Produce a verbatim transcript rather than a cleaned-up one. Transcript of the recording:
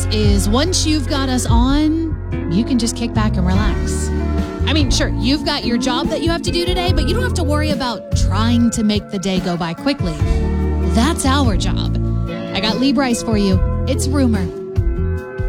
is once you've got us on, you can just kick back and relax. I mean, sure, you've got your job that you have to do today, but you don't have to worry about trying to make the day go by quickly. That's our job. I got Lee Brice for you. It's Rumor.